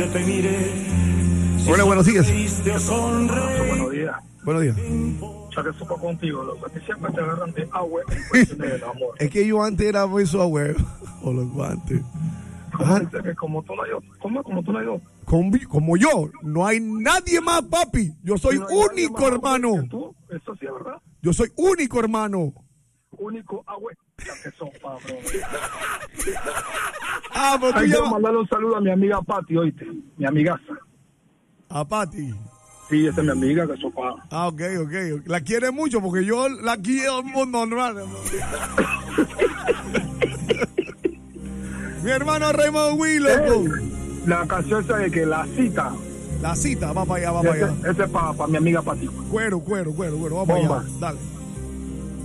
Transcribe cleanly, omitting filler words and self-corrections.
Hola, buenos días. Buenos días. Buenos días. Ya que supo contigo, los que siempre te agarran de agua en cuestiones del amor. Es que yo antes era muy suave. O los guantes. ¿Cómo dice que como tú no hay otro? ¿Cómo tú no hay otro? Como yo, no hay nadie más, papi. Yo soy Si no hay nadie único, más hermano. que tú, eso sí es verdad. Yo soy único, hermano. Único agua. Ya que sopa, bro. Ah, pero tú Ay, quiero llamas mandarle un saludo a mi amiga Pati, oíste. Mi amigaza. a Pati. Sí, esa es mi amiga que sopa. Ah, ok. La quiere mucho porque yo la quiero normal. Mi hermano Raymond Willow. La canción esa de que la cita. La cita, va para allá. Ese es para mi amiga Pati. Cuero, vamos Bomba. para allá. Dale.